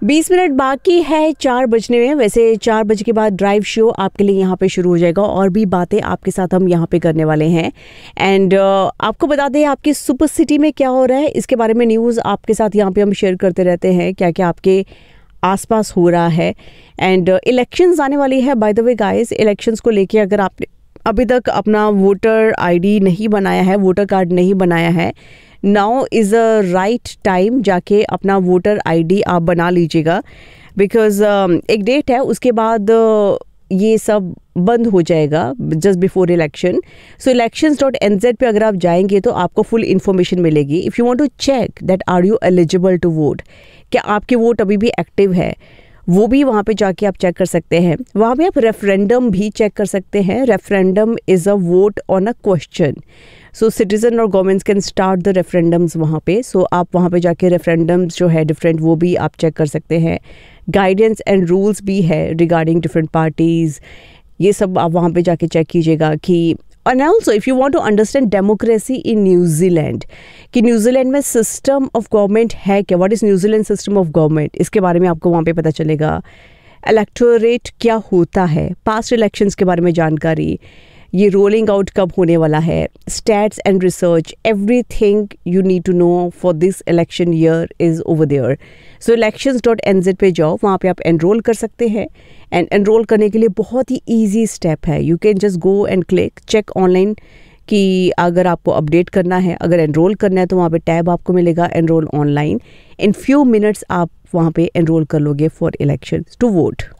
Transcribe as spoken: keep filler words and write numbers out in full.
बीस मिनट बाकी है चार बजने में। वैसे चार बजे के बाद ड्राइव शो आपके लिए यहाँ पे शुरू हो जाएगा और भी बातें आपके साथ हम यहाँ पे करने वाले हैं। एंड uh, आपको बता दें आपकी सुपर सिटी में क्या हो रहा है, इसके बारे में न्यूज़ आपके साथ यहाँ पे हम शेयर करते रहते हैं, क्या क्या आपके आसपास हो रहा है। एंड इलेक्शंस आने वाली है। By the way guys, elections को लेके अगर आपने अभी तक अपना वोटर आईडी नहीं बनाया है, वोटर कार्ड नहीं बनाया है, now is a right time जाके अपना वोटर आईडी आप बना लीजिएगा। बिकॉज uh, एक डेट है, उसके बाद uh, ये सब बंद हो जाएगा जस्ट बिफोर इलेक्शन। सो इलेक्शंस डॉट एन जेड पे अगर आप जाएंगे तो आपको फुल इन्फॉर्मेशन मिलेगी। If you want to check that are you eligible to vote, क्या आपके वोट अभी भी एक्टिव है, वो भी वहाँ पे जाके आप चेक कर सकते हैं। वहाँ पे आप रेफरेंडम भी चेक कर सकते हैं। Referendum is a vote on a question. So citizen और गवर्नमेंट्स कैन स्टार्ट द रेफरेंडम्स वहाँ पे। सो so, आप वहाँ पे जाके रेफरेंडम्स जो है डिफरेंट, वो भी आप चेक कर सकते हैं। गाइडेंस एंड रूल्स भी है रिगार्डिंग डिफरेंट पार्टीज़, ये सब आप वहाँ पे जाके चेक कीजिएगा कि। And also if you want to understand democracy in New Zealand, कि न्यूजीलैंड में सिस्टम ऑफ गवर्नमेंट है क्या, what is New Zealand system of government, इसके बारे में आपको वहाँ पे पता चलेगा। इलेक्टोरेट क्या होता है, पास्ट इलेक्शंस के बारे में जानकारी, ये रोलिंग आउट कब होने वाला है, stats and research, everything you need to know for this election year is over there. So elections dot N Z पे जाओ, वहाँ पे आप एनरोल कर सकते हैं। एंड एनरोल करने के लिए बहुत ही ईजी स्टेप है। You can just go and click check online कि अगर आपको अपडेट करना है, अगर एनरोल करना है तो वहाँ पे टैब आपको मिलेगा enrol online. In few minutes आप वहाँ पे एनरोल कर लोगे फॉर इलेक्शंस टू वोट।